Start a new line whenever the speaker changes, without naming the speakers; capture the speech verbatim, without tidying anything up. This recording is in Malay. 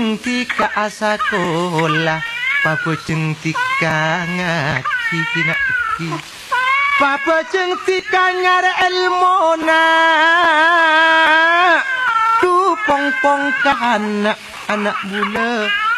jeng tika asakola papa jeng tika ngaji nak iki papa jeng tika ngare ilmona tu pong pong ka anak anak bula